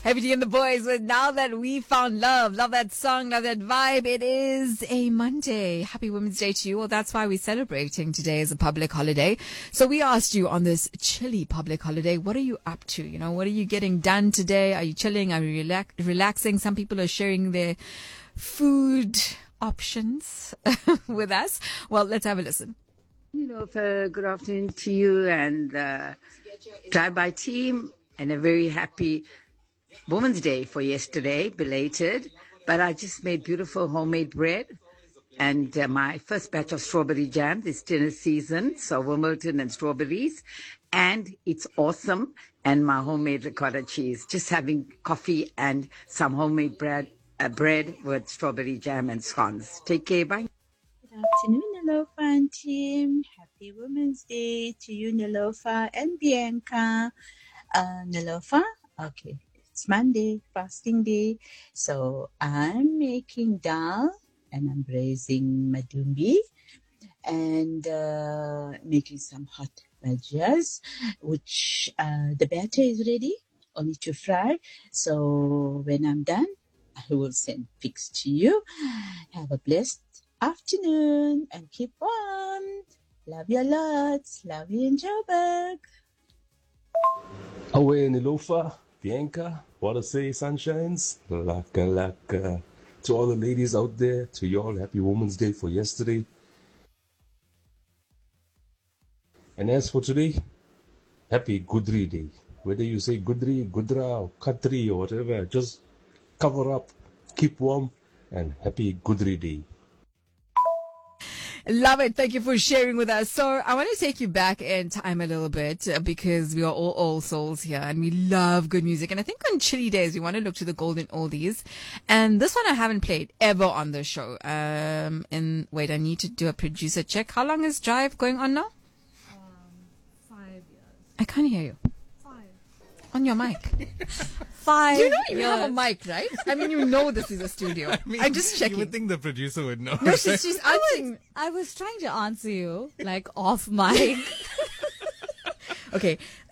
Heavy D and the boys with Now That We Found Love. Love that song, love that vibe. It is a Monday. Happy Women's Day to you. Well, that's why we're celebrating today as a public holiday. So we asked you on this chilly public holiday, what are you up to? You know, what are you getting done today? Are you chilling? Are you relaxing? Some people are sharing their food options with us. Well, let's have a listen. Good afternoon to you and Drive-By team, and a very happy Women's Day for yesterday, belated. But I just made beautiful homemade bread and my first batch of strawberry jam. This dinner season, so Wimbledon and strawberries, and it's awesome. And my homemade ricotta cheese. Just having coffee and some homemade bread with strawberry jam and scones. Take care, bye. Good afternoon, Nilofa team. Happy Women's Day to you, Nilofa and Bianca. Nilofa, okay, it's Monday, fasting day. So I'm making dal and I'm braising madumbi and making some hot bhajias, which the batter is ready, only to fry. So when I'm done, I will send pics to you. Have a blessed afternoon and keep warm. Love you lots. Love you in Joburg. Away Nilofa, Bianca, what to say, sunshines? Laka. To all the ladies out there, to you all, happy Women's Day for yesterday. And as for today, happy Gudri Day. Whether you say Gudri, Gudra, or Katri, or whatever, just cover up, keep warm, and happy Gudri Day. Love it. Thank you for sharing with us. So I want to take you back in time a little bit because we are all old souls here and we love good music. And I think on chilly days, we want to look to the golden oldies. And this one I haven't played ever on the show. And wait, I need to do a producer check. How long is Drive going on now? 5 years. I can't hear you. 5. On your mic. 5 You know you years. have a mic, right? I mean, you know this is a studio. I'm just checking. You would think the producer would know. No, she's answering. I was trying to answer you, like, off mic. Okay.